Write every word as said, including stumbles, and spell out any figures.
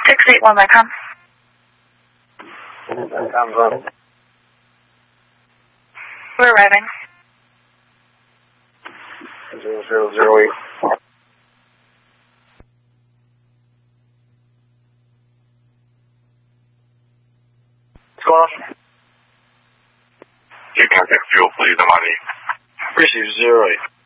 six eight one by com. We're arriving. Zero zero zero eight. What's going on? Get contact fuel, please. I'm on eight. Receive zero eight.